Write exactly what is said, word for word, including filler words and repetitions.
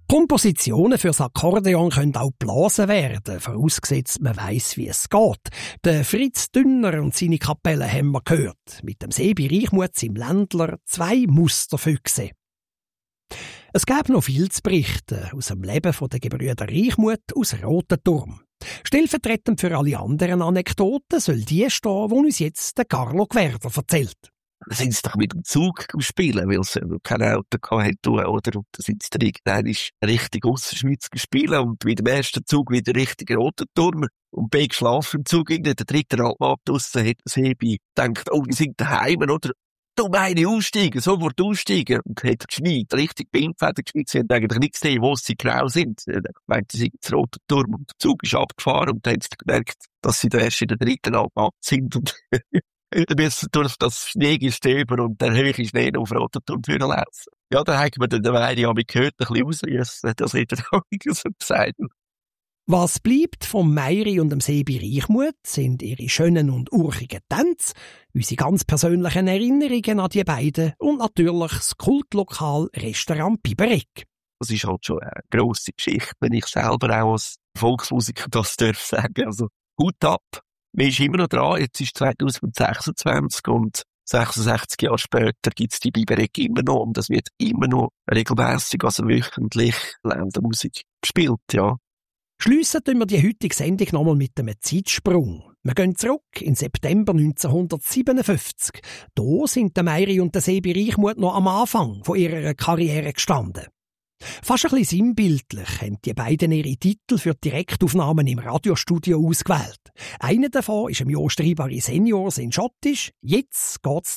Kompositionen fürs Akkordeon können auch geblasen werden, vorausgesetzt man weiss, wie es geht. Der Fritz Dünner und seine Kapelle haben wir gehört. Mit dem Sebi Reichmuth im Ländler zwei Musterfüchse. Es gäbe noch viel zu berichten aus dem Leben der Gebrüder Reichmuth aus Rotenturm. Stellvertretend für alle anderen Anekdoten soll die stehen, die uns jetzt der Carlo Gwerder erzählt. Dann sind sie doch mit dem Zug spielen, weil sie kein Auto hatten, oder? Und dann sind sie dann irgendwann richtig Ausserschweiz gespielt und mit dem ersten Zug wieder richtig Rotenturm. Und bin geschlafen im Zug, in der dritten Altmarkt draussen, hat das Hebi gedacht, oh, wir sind daheim, oder? Du meine aussteigen, sofort aussteigen. Und hat geschneit, richtig Bindfäden geschneit. Sie haben eigentlich nicht gesehen, wo sie genau sind. Sie meinte, sie sind zu Rotenturm und der Zug ist abgefahren und dann haben sie gemerkt, dass sie da erst in der dritten Altmarkt sind und dann müssen durch das Schneegestöber und der höhere Schnee auf Rotenturm laufen. Ja, da haben wir dann eine Weile ja gehört, ein bisschen raus, das hat er auch so gesagt. Was bleibt vom Meiri und dem Sebi Reichmuth sind ihre schönen und urchigen Tänze, unsere ganz persönlichen Erinnerungen an die beiden und natürlich das Kultlokal Restaurant Bibereg. Das ist halt schon eine grosse Geschichte, wenn ich selber auch als Volksmusiker das darf sagen. Also, Hut ab. Man ist immer noch dran, jetzt ist zwanzig sechsundzwanzig und sechsundsechzig Jahre später gibt es die Bibereg immer noch und es wird immer noch regelmässig, also wöchentlich Ländermusik gespielt, ja. Schliessen tun wir die heutige Sendung nochmal mit einem Zeitsprung. Wir gehen zurück in September neunzehnhundertsiebenundfünfzig. Da sind der Meiri und der Sebi Reichmuth noch am Anfang von ihrer Karriere gestanden. Fast ein bisschen sinnbildlich haben die beiden ihre Titel für Direktaufnahmen im Radiostudio ausgewählt. Einer davon ist im Jahr Stribari Seniors in Schottisch. Jetzt geht's